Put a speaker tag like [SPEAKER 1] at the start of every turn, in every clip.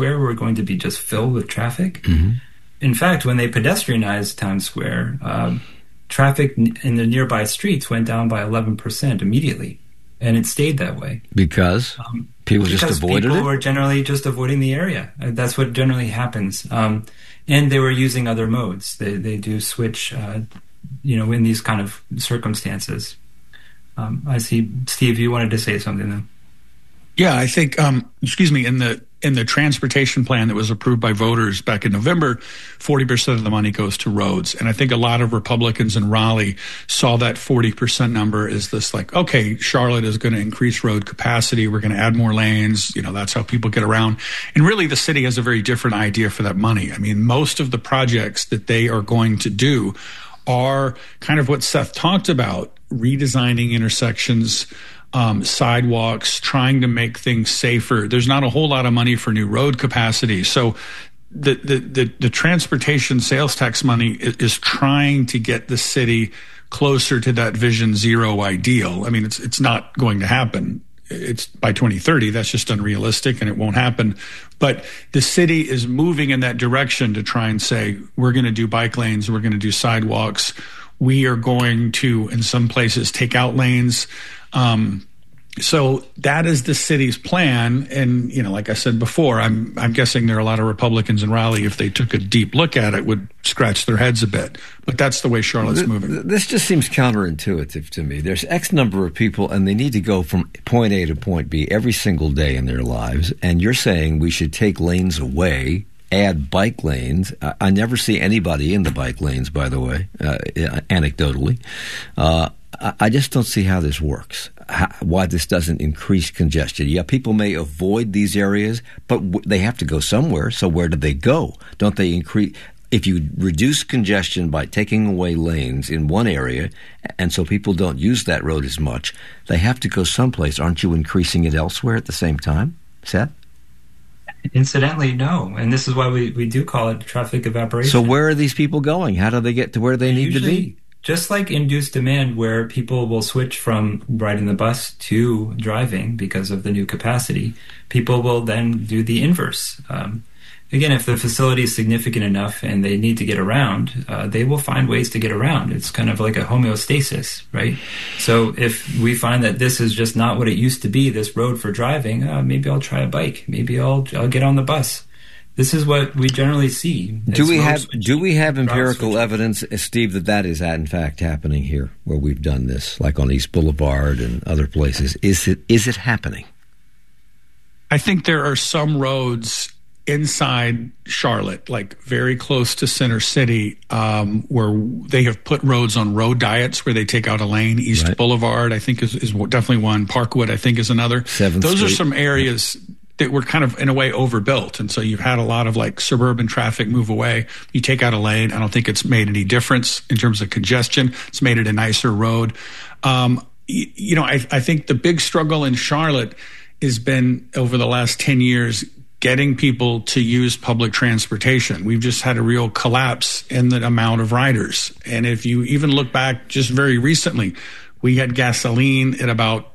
[SPEAKER 1] Square were going to be just filled with traffic. In fact, when they pedestrianized Times Square, traffic in the nearby streets went down by 11% immediately. And it stayed that way.
[SPEAKER 2] Because people just avoided it?
[SPEAKER 1] People were generally just avoiding the area. That's what generally happens. And they were using other modes. They do switch, in these kind of circumstances. I see, Steve, you wanted to say something, though.
[SPEAKER 3] Yeah, I think, in the transportation plan that was approved by voters back in November, 40% of the money goes to roads. And I think a lot of Republicans in Raleigh saw that 40% number as this like, okay, Charlotte is going to increase road capacity. We're going to add more lanes. That's how people get around. And really the city has a very different idea for that money. I mean, most of the projects that they are going to do are kind of what Seth talked about, redesigning intersections, sidewalks, trying to make things safer. There's not a whole lot of money for new road capacity. So the transportation sales tax money is trying to get the city closer to that Vision Zero ideal. I mean, it's not going to happen. It's by 2030. That's just unrealistic and it won't happen. But the city is moving in that direction to try and say, we're going to do bike lanes. We're going to do sidewalks. We are going to, in some places, take out lanes. So that is the city's plan. And, like I said before, I'm guessing there are a lot of Republicans in Raleigh, if they took a deep look at it, would scratch their heads a bit. But that's the way Charlotte's moving.
[SPEAKER 2] This just seems counterintuitive to me. There's X number of people, and they need to go from point A to point B every single day in their lives. And you're saying we should take lanes away, add bike lanes. I never see anybody in the bike lanes, by the way, anecdotally. I just don't see how this works, why this doesn't increase congestion. Yeah, people may avoid these areas, but they have to go somewhere. So where do they go? Don't they increase? If you reduce congestion by taking away lanes in one area, and so people don't use that road as much, they have to go someplace. Aren't you increasing it elsewhere at the same time, Seth?
[SPEAKER 1] Incidentally, no. And this is why we do call it traffic evaporation.
[SPEAKER 2] So where are these people going? How do they get to where they need to be?
[SPEAKER 1] Just like induced demand, where people will switch from riding the bus to driving because of the new capacity, people will then do the inverse. Again, if the facility is significant enough and they need to get around, they will find ways to get around. It's kind of like a homeostasis, right? So if we find that this is just not what it used to be, this road for driving, maybe I'll try a bike. Maybe I'll get on the bus. This is what we generally see.
[SPEAKER 2] Do we have empirical evidence, Steve, that is in fact happening here where we've done this, like on East Boulevard and other places? Is it happening?
[SPEAKER 3] I think there are some roads inside Charlotte, like very close to Center City, where they have put roads on road diets where they take out a lane. East Boulevard, I think, is definitely one. Parkwood, I think, is another.
[SPEAKER 2] 7th
[SPEAKER 3] Those
[SPEAKER 2] Street.
[SPEAKER 3] Are some areas that were kind of, in a way, overbuilt. And so you've had a lot of like suburban traffic move away. You take out a lane. I don't think it's made any difference in terms of congestion. It's made it a nicer road. I think the big struggle in Charlotte has been over the last 10 years getting people to use public transportation. We've just had a real collapse in the amount of riders. And if you even look back just very recently, we had gasoline at about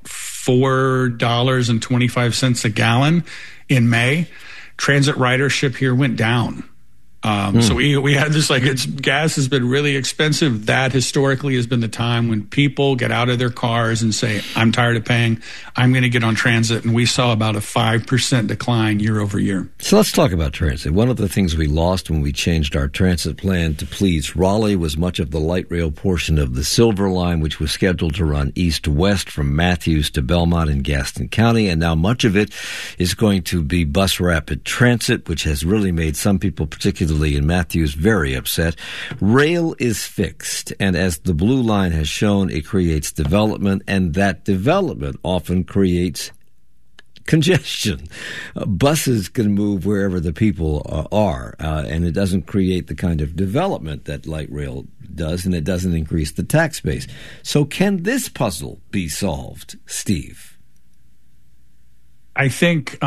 [SPEAKER 3] $4.25 a gallon in May. Transit ridership here went down. So we had this, gas has been really expensive. That historically has been the time when people get out of their cars and say, I'm tired of paying, I'm going to get on transit. And we saw about a 5% decline year over year.
[SPEAKER 2] So let's talk about transit. One of the things we lost when we changed our transit plan to please Raleigh was much of the light rail portion of the Silver Line, which was scheduled to run east-west from Matthews to Belmont in Gaston County. And now much of it is going to be bus rapid transit, which has really made some people, particularly in Matthews, very upset. Rail is fixed, and as the Blue Line has shown, it creates development, and that development often creates congestion. Buses can move wherever the people are, and it doesn't create the kind of development that light rail does, and it doesn't increase the tax base. So can this puzzle be solved, Steve?
[SPEAKER 3] I think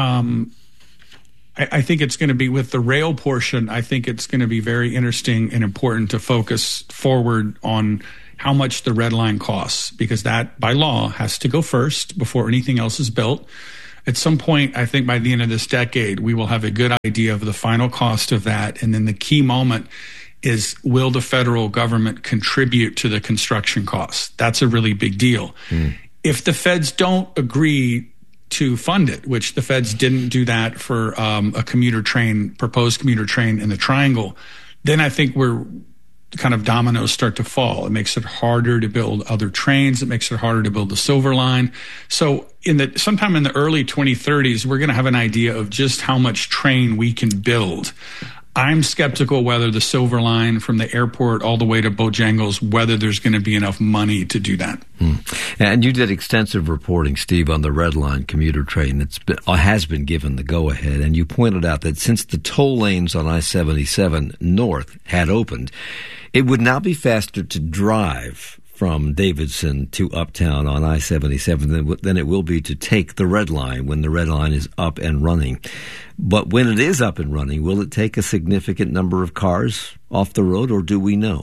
[SPEAKER 3] it's going to be with the rail portion. I think it's going to be very interesting and important to focus forward on how much the Red Line costs, because that by law has to go first before anything else is built. At some point, I think by the end of this decade, we will have a good idea of the final cost of that. And then the key moment is, will the federal government contribute to the construction costs? That's a really big deal. If the feds don't agree to fund it, which the feds didn't do that for a proposed commuter train in the Triangle, then I think we're kind of dominoes start to fall. It makes it harder to build other trains. It makes it harder to build the Silver Line. So sometime in the early 2030s, we're going to have an idea of just how much train we can build. I'm skeptical whether the Silver Line from the airport all the way to Bojangles, whether there's going to be enough money to do that.
[SPEAKER 2] And you did extensive reporting, Steve, on the Red Line commuter train that has been given the go-ahead. And you pointed out that since the toll lanes on I-77 North had opened, it would now be faster to drive from Davidson to Uptown on I-77 than it will be to take the Red Line when the Red Line is up and running. But when it is up and running, will it take a significant number of cars off the road, or do we know?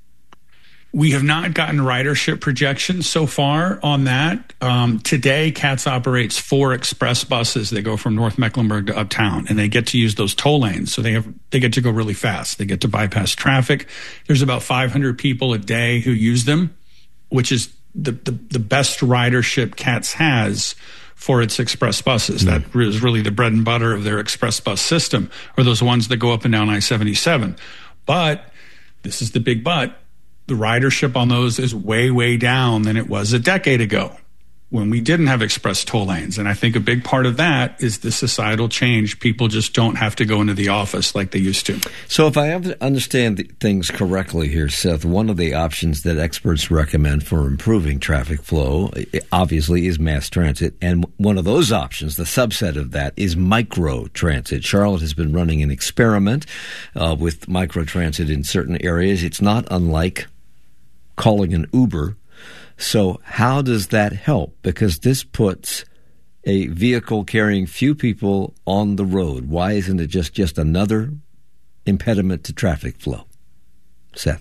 [SPEAKER 3] We have not gotten ridership projections so far on that. Today, CATS operates 4 express buses. They go from North Mecklenburg to Uptown, and they get to use those toll lanes. So they get to go really fast. They get to bypass traffic. There's about 500 people a day who use them, which is the best ridership CATS has for its express buses. That is really the bread and butter of their express bus system, are those ones that go up and down I-77. But, this is the big but, the ridership on those is way, way down than it was a decade ago when we didn't have express toll lanes. And I think a big part of that is the societal change. People just don't have to go into the office like they used to.
[SPEAKER 2] So if I understand things correctly here, Seth, one of the options that experts recommend for improving traffic flow, obviously, is mass transit. And one of those options, the subset of that, is micro transit. Charlotte has been running an experiment with micro transit in certain areas. It's not unlike calling an Uber. So how does that help? Because this puts a vehicle carrying few people on the road. Why isn't it just another impediment to traffic flow? Seth?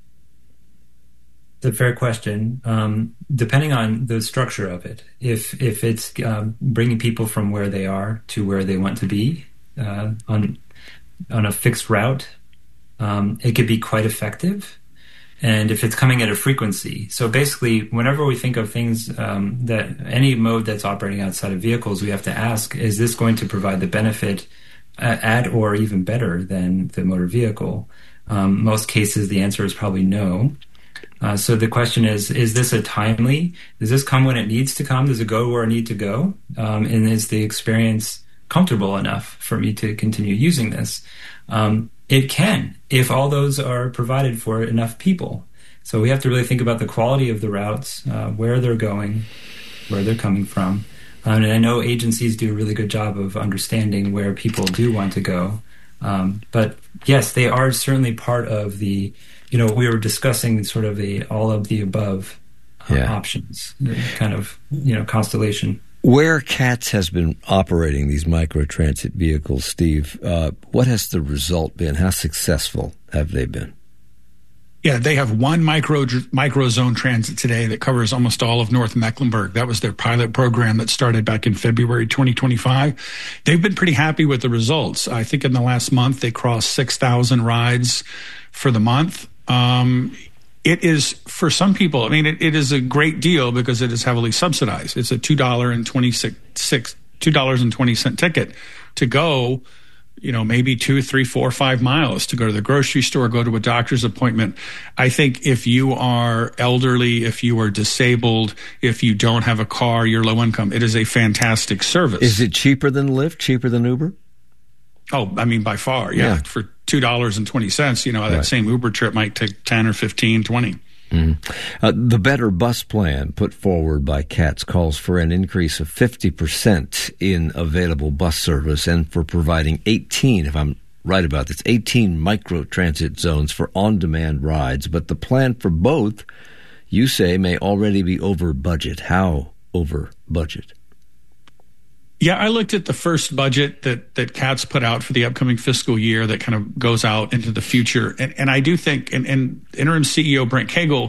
[SPEAKER 1] It's a fair question. Depending on the structure of it, if it's bringing people from where they are to where they want to be on a fixed route, it could be quite effective. And if it's coming at a frequency. So basically, whenever we think of things that any mode that's operating outside of vehicles, we have to ask, is this going to provide the benefit at or even better than the motor vehicle? Most cases, the answer is probably no. So the question is this a timely? Does this come when it needs to come? Does it go where it needs to go? And is the experience comfortable enough for me to continue using this? It can, if all those are provided for enough people. So we have to really think about the quality of the routes, where they're going, where they're coming from. And I know agencies do a really good job of understanding where people do want to go. But yes, they are certainly part of the, we were discussing sort of all of the above options, kind of, constellation.
[SPEAKER 2] Where CATS has been operating these microtransit vehicles, Steve, what has the result been? How successful have they been?
[SPEAKER 3] Yeah, they have one micro zone transit today that covers almost all of North Mecklenburg. That was their pilot program that started back in February 2025. They've been pretty happy with the results. I think in the last month they crossed 6,000 rides for the month. It is, for some people, it is a great deal because it is heavily subsidized. It's a $2.20 ticket to go, maybe 2, 3, 4, 5 miles to go to the grocery store, go to a doctor's appointment. I think if you are elderly, if you are disabled, if you don't have a car, you're low income, it is a fantastic service.
[SPEAKER 2] Is it cheaper than Lyft, cheaper than Uber?
[SPEAKER 3] Oh, by far, yeah. For $2.20, that same Uber trip might take 10 or 15, 20.
[SPEAKER 2] The Better Bus Plan put forward by CATS calls for an increase of 50% in available bus service and for providing 18, if I'm right about this, 18 micro-transit zones for on-demand rides. But the plan for both, you say, may already be over budget. How over budget?
[SPEAKER 3] Yeah, I looked at the first budget that CATS put out for the upcoming fiscal year that kind of goes out into the future. And I do think, and interim CEO Brent Cagle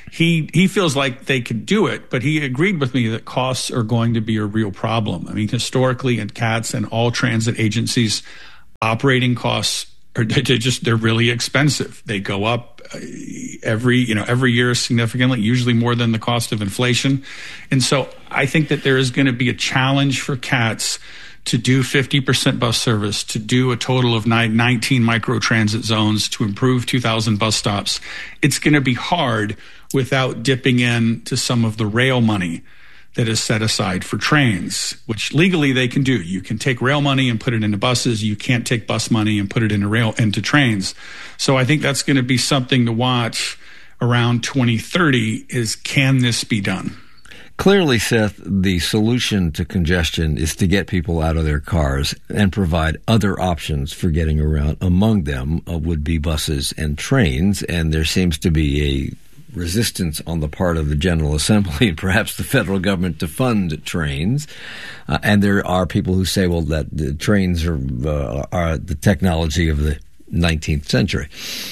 [SPEAKER 3] he feels like they could do it, but he agreed with me that costs are going to be a real problem. I mean, historically in CATS and all transit agencies, operating costs they're really expensive. They go up every year significantly, usually more than the cost of inflation. And so I think that there is going to be a challenge for CATS to do 50% bus service, to do a total of 19 microtransit zones, to improve 2,000 bus stops. It's going to be hard without dipping into some of the rail money that is set aside for trains, which legally they can do. You can take rail money and put it into buses. You can't take bus money and put it into trains. So I think that's going to be something to watch around 2030 is, can this be done?
[SPEAKER 2] Clearly, Seth, the solution to congestion is to get people out of their cars and provide other options for getting around. Among them would be buses and trains, and there seems to be a resistance on the part of the General Assembly and perhaps the federal government to fund trains. And there are people who say, well, that the trains are the technology of the 19th century.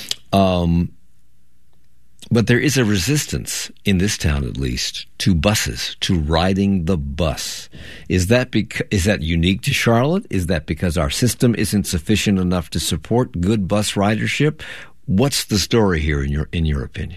[SPEAKER 2] But there is a resistance, in this town at least, to buses, to riding the bus. Is that unique to Charlotte? Is that because our system isn't sufficient enough to support good bus ridership? What's the story here in your opinion?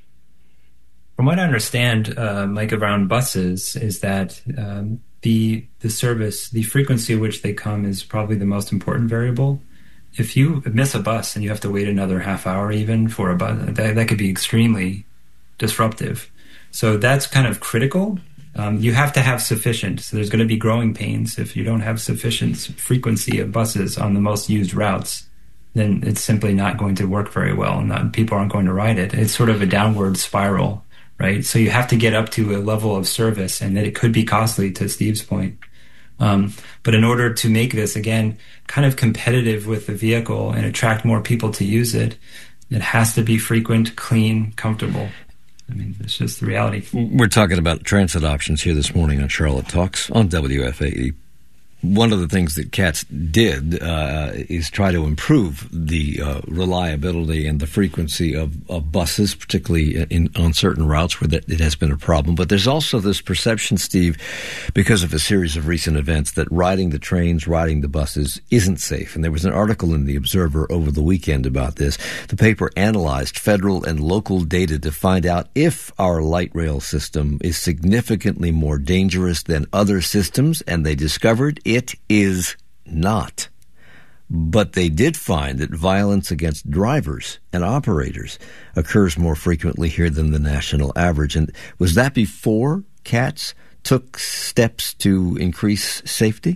[SPEAKER 1] From what I understand, Mike, around buses is that the service, the frequency at which they come is probably the most important variable. If you miss a bus and you have to wait another half hour even for a bus, that could be extremely disruptive. So that's kind of critical. You have to have sufficient. So there's going to be growing pains if you don't have sufficient frequency of buses on the most used routes. Then it's simply not going to work very well, and people aren't going to ride it. It's sort of a downward spiral. Right, so you have to get up to a level of service, and that it could be costly, to Steve's point. But in order to make this, again, kind of competitive with the vehicle and attract more people to use it, it has to be frequent, clean, comfortable. I mean, it's just the reality.
[SPEAKER 2] We're talking about transit options here this morning on Charlotte Talks on WFAE. One of the things that CATS did is try to improve the reliability and the frequency of buses, particularly on certain routes where it has been a problem. But there's also this perception, Steve, because of a series of recent events, that riding the trains, riding the buses isn't safe. And there was an article in The Observer over the weekend about this. The paper analyzed federal and local data to find out if our light rail system is significantly more dangerous than other systems, and they discovered it is not. But they did find that violence against drivers and operators occurs more frequently here than the national average. And was that before CATS took steps to increase safety?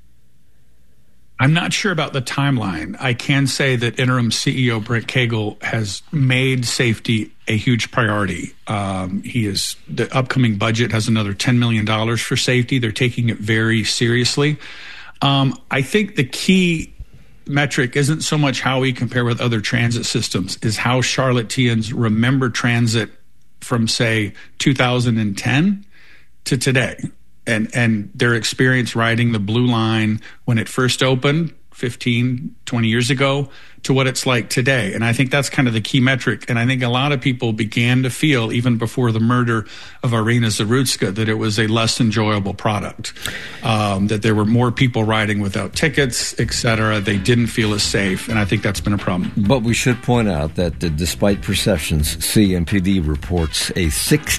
[SPEAKER 3] I'm not sure about the timeline. I can say that interim CEO Brent Cagle has made safety a huge priority. The upcoming budget has another $10 million for safety. They're taking it very seriously. I think the key metric isn't so much how we compare with other transit systems, is how Charlotteans remember transit from, say, 2010 to today. And their experience riding the Blue Line when it first opened 15, 20 years ago to what it's like today. And I think that's kind of the key metric. And I think a lot of people began to feel, even before the murder of Irina Zarutska, that it was a less enjoyable product, that there were more people riding without tickets, et cetera. They didn't feel as safe. And I think that's been a problem.
[SPEAKER 2] But we should point out that despite perceptions, CMPD reports a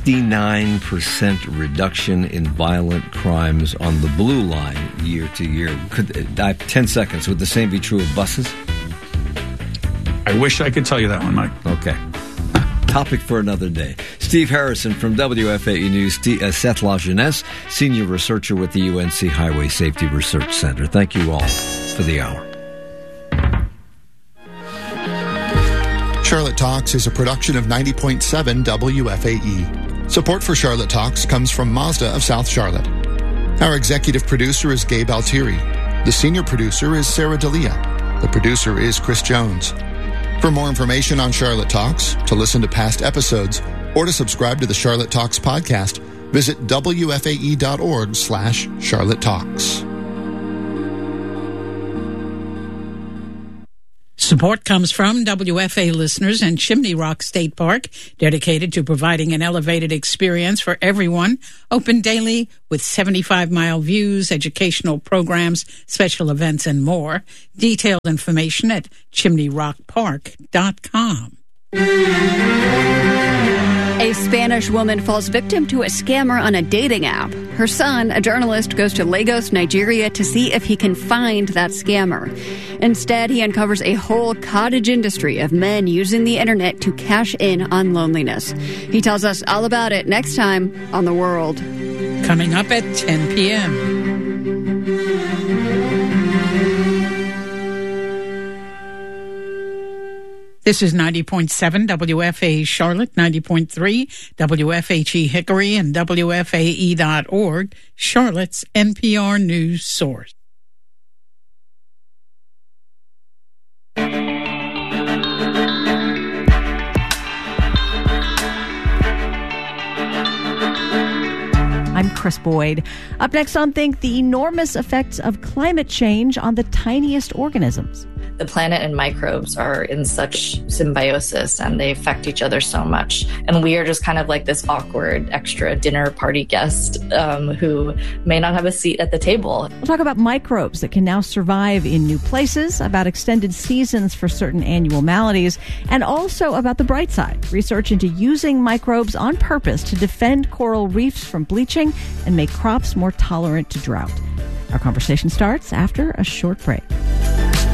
[SPEAKER 2] 69% reduction in violent crimes on the Blue Line year to year. 10 seconds. Would the same be true of buses?
[SPEAKER 3] I wish I could tell you that one, Mike.
[SPEAKER 2] Okay. Topic for another day. Steve Harrison from WFAE News, Seth LaJeunesse, Senior Researcher with the UNC Highway Safety Research Center. Thank you all for the hour.
[SPEAKER 4] Charlotte Talks is a production of 90.7 WFAE. Support for Charlotte Talks comes from Mazda of South Charlotte. Our executive producer is Gabe Altieri. The senior producer is Sarah D'Elia. The producer is Chris Jones. For more information on Charlotte Talks, to listen to past episodes, or to subscribe to the Charlotte Talks podcast, visit WFAE.org/Charlotte Talks.
[SPEAKER 5] Support comes from WFA listeners and Chimney Rock State Park, dedicated to providing an elevated experience for everyone. Open daily with 75-mile views, educational programs, special events, and more. Detailed information at chimneyrockpark.com.
[SPEAKER 6] A Spanish woman falls victim to a scammer on a dating app. Her son, a journalist, goes to Lagos, Nigeria to see if he can find that scammer. Instead, he uncovers a whole cottage industry of men using the internet to cash in on loneliness. He tells us all about it next time on The World.
[SPEAKER 5] Coming up at 10 p.m. This is 90.7 WFA Charlotte, 90.3 WFHE Hickory, and WFAE.org, Charlotte's NPR news source.
[SPEAKER 7] I'm Chris Boyd. Up next on Think, the enormous effects of climate change on the tiniest organisms.
[SPEAKER 8] The planet and microbes are in such symbiosis and they affect each other so much. And we are just kind of like this awkward extra dinner party guest who may not have a seat at the table.
[SPEAKER 7] We'll talk about microbes that can now survive in new places, about extended seasons for certain annual maladies, and also about the bright side, research into using microbes on purpose to defend coral reefs from bleaching and make crops more tolerant to drought. Our conversation starts after a short break.